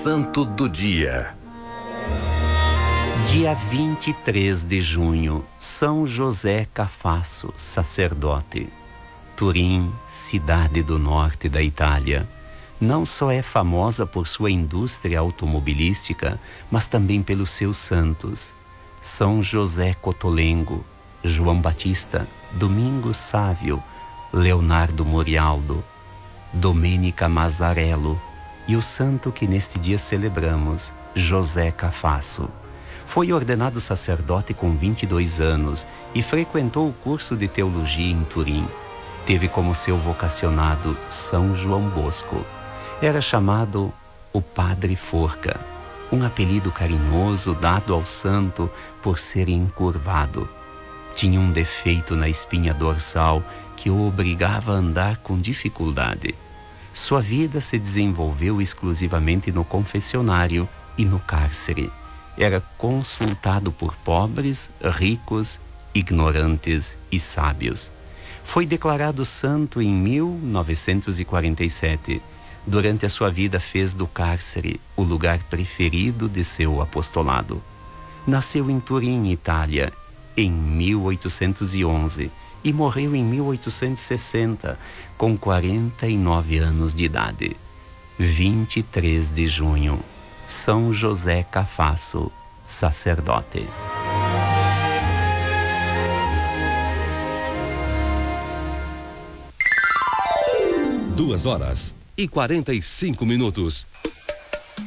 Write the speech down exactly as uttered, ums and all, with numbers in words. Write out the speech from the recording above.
Santo do Dia. Dia vinte e três de junho, São José Cafasso, sacerdote. Turim, cidade do norte da Itália, não só é famosa por sua indústria automobilística, mas também pelos seus santos. São José Cotolengo, João Batista, Domingos Sávio, Leonardo Morialdo, Domênica Mazzarello e o santo que neste dia celebramos, José Cafasso. Foi ordenado sacerdote com vinte e dois anos e frequentou o curso de teologia em Turim. Teve como seu vocacionado São João Bosco. Era chamado o Padre Forca, um apelido carinhoso dado ao santo por ser encurvado. Tinha um defeito na espinha dorsal que o obrigava a andar com dificuldade. Sua vida se desenvolveu exclusivamente no confessionário e no cárcere. Era consultado por pobres, ricos, ignorantes e sábios. Foi declarado santo em mil novecentos e quarenta e sete. Durante a sua vida fez do cárcere o lugar preferido de seu apostolado. Nasceu em Turim, Itália, em mil oitocentos e onze e morreu em mil oitocentos e sessenta, com quarenta e nove anos de idade. vinte e três de junho, São José Cafasso, sacerdote. Duas horas e quarenta e cinco minutos.